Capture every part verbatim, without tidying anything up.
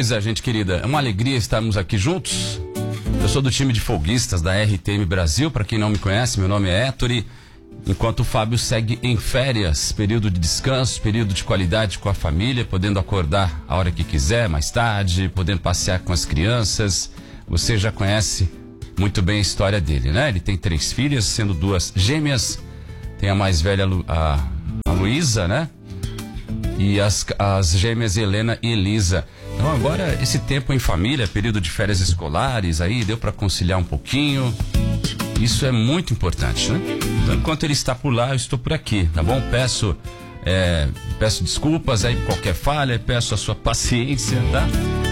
Pois é, gente querida, é uma alegria estarmos aqui juntos. Eu sou do time de folguistas da R T M Brasil. Para quem não me conhece, meu nome é Héctor. Enquanto o Fábio segue em férias, período de descanso, período de qualidade com a família, podendo acordar a hora que quiser, mais tarde, podendo passear com as crianças. Você já conhece muito bem a história dele, né? Ele tem três filhas, sendo duas gêmeas. Tem a mais velha, a, a Luísa, né? E as, as gêmeas Helena e Elisa. Então agora esse tempo em família, período de férias escolares, aí deu para conciliar um pouquinho. Isso é muito importante, né? Então enquanto ele está por lá, eu estou por aqui, tá bom? Peço, é, peço desculpas aí por qualquer falha, peço a sua paciência, tá?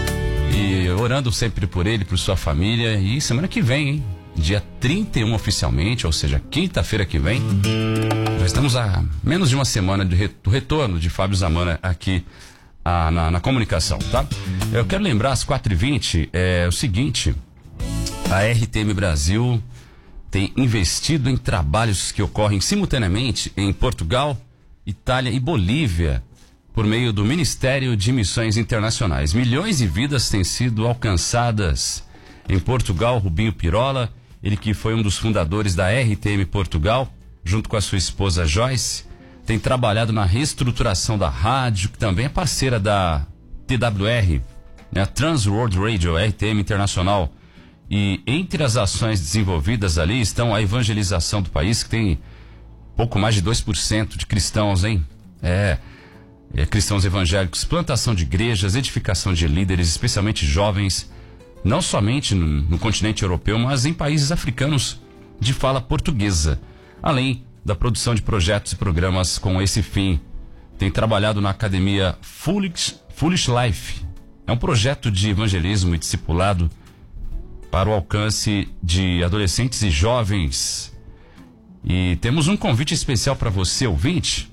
E orando sempre por ele, por sua família. E semana que vem, hein? Dia trinta e um oficialmente, ou seja, quinta-feira que vem, nós estamos a menos de uma semana de re- do retorno de Fábio Zamana aqui a, na, na comunicação, tá? Eu quero lembrar às quatro e vinte, é o seguinte: a R T M Brasil tem investido em trabalhos que ocorrem simultaneamente em Portugal, Itália e Bolívia, por meio do Ministério de Missões Internacionais. Milhões de vidas têm sido alcançadas em Portugal. Rubinho Pirola, ele que foi um dos fundadores da R T M Portugal, junto com a sua esposa Joyce, tem trabalhado na reestruturação da rádio, que também é parceira da T W R, né, a Trans World Radio, R T M Internacional. E entre as ações desenvolvidas ali estão a evangelização do país, que tem pouco mais de dois por cento de cristãos, hein? É, é, cristãos evangélicos, plantação de igrejas, edificação de líderes, especialmente jovens, não somente no, no continente europeu, mas em países africanos de fala portuguesa, além da produção de projetos e programas com esse fim. Tem trabalhado na academia Foolish, Foolish Life. É um projeto de evangelismo e discipulado para o alcance de adolescentes e jovens. E temos um convite especial para você, ouvinte.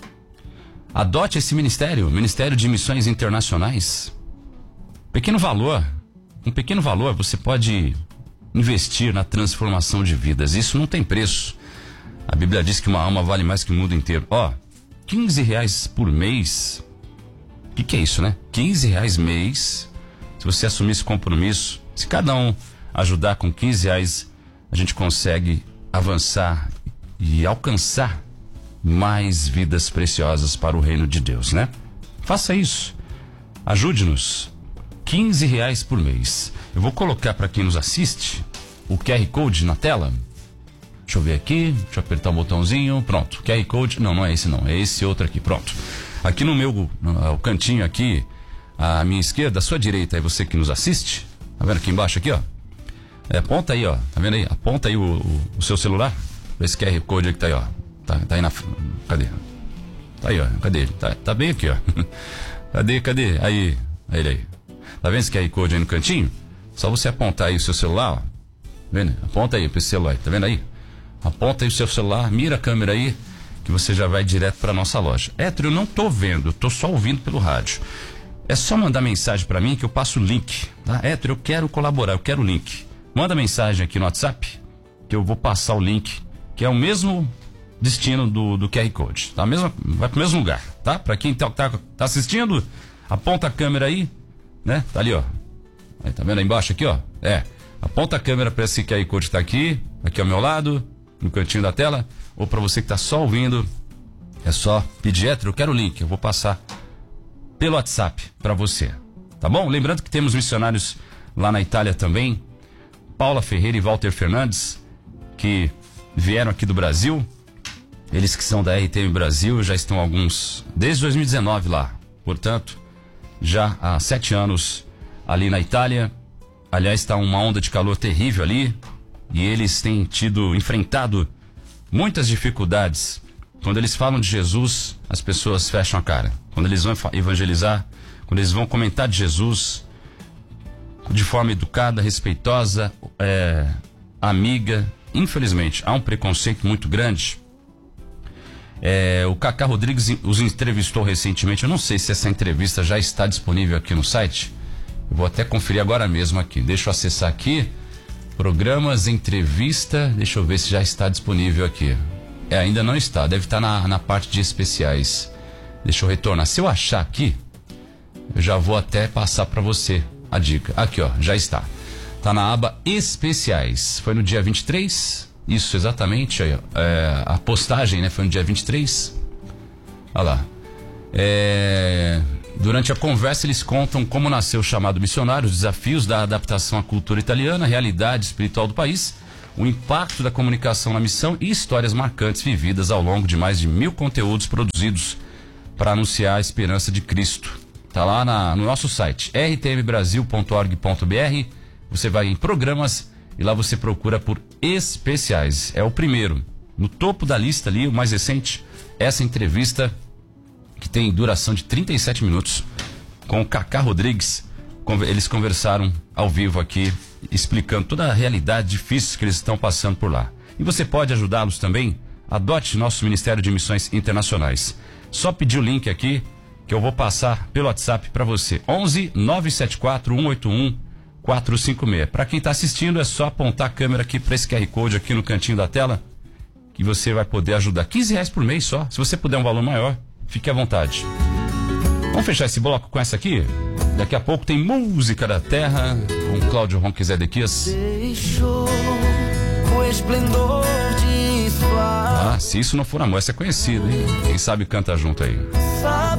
Adote esse ministério, Ministério de Missões Internacionais. Pequeno valor, um pequeno valor você pode investir na transformação de vidas. Isso não tem preço. A Bíblia diz que uma alma vale mais que o mundo inteiro. Ó, quinze reais por mês. O que, que é isso, né? quinze reais mês. Se você assumir esse compromisso, se cada um ajudar com quinze reais, a gente consegue avançar e alcançar mais vidas preciosas para o reino de Deus, né? Faça isso. Ajude-nos. quinze reais por mês. Eu vou colocar para quem nos assiste o Q R Code na tela. Deixa eu ver aqui, deixa eu apertar o botãozinho, pronto. Q R Code, não, não é esse não, é esse outro aqui, pronto. Aqui no meu, no, o cantinho aqui, à minha esquerda, à sua direita, aí você que nos assiste, tá vendo aqui embaixo aqui, ó? É, aponta aí, ó, tá vendo aí? Aponta aí o, o, o seu celular, esse Q R Code aí que tá aí, ó. Tá, tá aí na, cadê? Tá aí, ó, cadê ele? Tá, tá bem aqui, ó. Cadê, cadê? Aí, aí ele aí. Tá vendo esse Q R Code aí no cantinho? Só você apontar aí o seu celular, ó. Tá vendo? Aponta aí pro esse celular, tá vendo aí? Aponta aí o seu celular, mira a câmera aí, que você já vai direto para nossa loja. Héctor, eu não tô vendo, eu tô só ouvindo pelo rádio. É só mandar mensagem para mim que eu passo o link, tá? Héctor, eu quero colaborar, eu quero o link. Manda mensagem aqui no WhatsApp, que eu vou passar o link, que é o mesmo destino do, do Q R Code, tá? Mesmo, vai pro mesmo lugar, tá? Para quem tá, tá, tá assistindo, aponta a câmera aí, né? Tá ali, ó. Aí, tá vendo aí embaixo aqui, ó? É. Aponta a câmera para esse Q R Code que tá aqui, aqui ao meu lado, no cantinho da tela, ou para você que tá só ouvindo, é só pedir, Héctor, eu quero o link, eu vou passar pelo WhatsApp para você, tá bom? Lembrando que temos missionários lá na Itália também, Paula Ferreira e Walter Fernandes, que vieram aqui do Brasil. Eles que são da R T M Brasil, já estão alguns, desde dois mil e dezenove lá, portanto, já há sete anos ali na Itália. Aliás, está uma onda de calor terrível ali, e eles têm tido, enfrentado muitas dificuldades. Quando eles falam de Jesus, as pessoas fecham a cara. Quando eles vão evangelizar, quando eles vão comentar de Jesus, de forma educada, respeitosa, é, amiga, infelizmente, há um preconceito muito grande. É, o Cacá Rodrigues os entrevistou recentemente. Eu não sei se essa entrevista já está disponível aqui no site. Eu vou até conferir agora mesmo aqui. Deixa eu acessar aqui. Programas, entrevista. Deixa eu ver se já está disponível aqui. É, ainda não está. Deve estar na, na parte de especiais. Deixa eu retornar. Se eu achar aqui, Eu já vou até passar para você a dica. Aqui, ó, já está. Tá na aba especiais. Foi no dia vinte e três. Isso, exatamente. Aí, ó, é, a postagem, né, foi no dia vinte e três. Olha lá. É, durante a conversa eles contam como nasceu o chamado missionário, os desafios da adaptação à cultura italiana, a realidade espiritual do país, o impacto da comunicação na missão e histórias marcantes vividas ao longo de mais de mil conteúdos produzidos para anunciar a esperança de Cristo. Tá lá na, no nosso site r t m brasil ponto org ponto b r. Você vai em programas e lá você procura por especiais. É o primeiro. No topo da lista ali, o mais recente, essa entrevista que tem duração de trinta e sete minutos com o Cacá Rodrigues. Eles conversaram ao vivo aqui, explicando toda a realidade difícil que eles estão passando por lá. E você pode ajudá-los também? Adote nosso Ministério de Missões Internacionais. Só pedir o link aqui que eu vou passar pelo WhatsApp para você. onze nove sete quatro um oito um quatro cinco seis. Para quem está assistindo é só apontar a câmera aqui para esse Q R Code aqui no cantinho da tela que você vai poder ajudar. quinze reais por mês só. Se você puder um valor maior, fique à vontade. Vamos fechar esse bloco com essa aqui? Daqui a pouco tem Música da Terra com Cláudio Ronques Zedequias. Deixou o esplendor de sua. Ah, se isso não for amor, essa é conhecida, hein? Quem sabe canta junto aí. Sabe